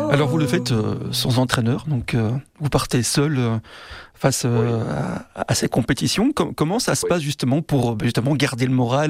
Alors vous le faites sans entraîneur, donc vous partez seul face à ces compétitions. Comment ça se passe justement pour justement garder le moral,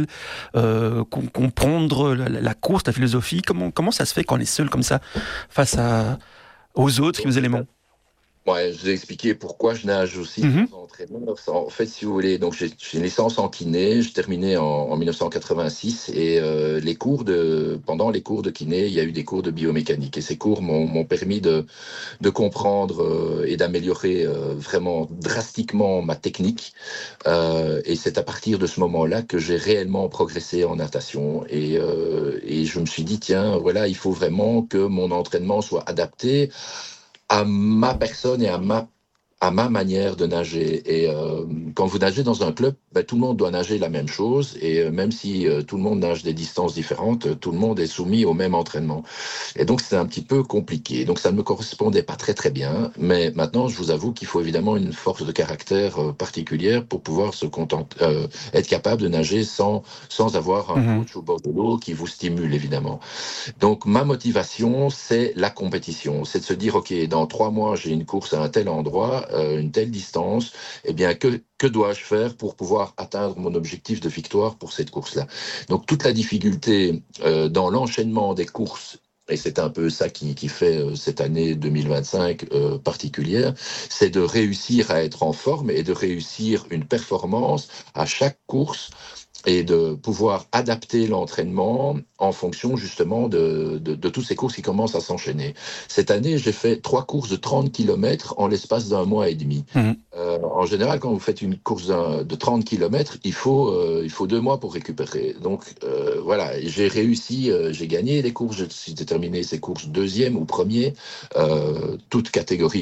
comprendre la course, la philosophie? Comment ça se fait quand on est seul comme ça face aux autres et aux éléments? Ouais, je vous ai expliqué pourquoi je nage aussi Mhm. sans entraîneur. En fait, si vous voulez, donc j'ai une licence en kiné, je terminais en 1986 et pendant les cours de kiné, il y a eu des cours de biomécanique et ces cours m'ont permis de comprendre et d'améliorer vraiment drastiquement ma technique. Et c'est à partir de ce moment-là que j'ai réellement progressé en natation et je me suis dit tiens, voilà, il faut vraiment que mon entraînement soit adapté à ma personne et à ma manière de nager. Et quand vous nagez dans un club, ben, tout le monde doit nager la même chose. Et même si tout le monde nage des distances différentes, tout le monde est soumis au même entraînement. Et donc, c'était un petit peu compliqué. Donc, ça ne me correspondait pas très, très bien. Mais maintenant, je vous avoue qu'il faut évidemment une force de caractère particulière pour pouvoir être capable de nager sans avoir un Mhm. coach au bord de l'eau qui vous stimule, évidemment. Donc, ma motivation, c'est la compétition. C'est de se dire, OK, dans 3 mois, j'ai une course à un tel endroit, une telle distance. Eh bien, que dois-je faire pour pouvoir atteindre mon objectif de victoire pour cette course-là? Donc, toute la difficulté dans l'enchaînement des courses, et c'est un peu ça qui fait cette année 2025 particulière, c'est de réussir à être en forme et de réussir une performance à chaque course et de pouvoir adapter l'entraînement en fonction justement de toutes ces courses qui commencent à s'enchaîner. Cette année, j'ai fait 3 courses de 30 km en l'espace d'un mois et demi. Mhm. En général, quand vous faites une course de 30 km, il faut 2 mois pour récupérer. Donc voilà, j'ai réussi, j'ai gagné les courses, j'ai terminé ces courses deuxième ou premier, toutes catégories